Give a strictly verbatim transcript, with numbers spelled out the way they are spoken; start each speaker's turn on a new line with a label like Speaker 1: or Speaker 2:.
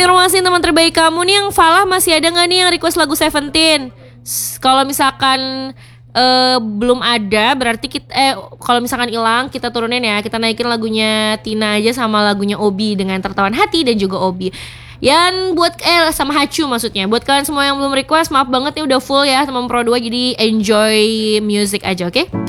Speaker 1: informasi teman terbaik kamu nih yang Falah masih ada nggak nih yang request lagu Seventeen? S- Kalau misalkan eh, belum ada, berarti kita eh kalau misalkan hilang kita turunin ya, kita naikin lagunya Tina aja sama lagunya Obi dengan Tertawan Hati dan juga Obi. Yang buat eh sama Hachu maksudnya. Buat kalian semua yang belum request, maaf banget nih udah full ya teman Pro dua, jadi enjoy music aja, oke? Okay?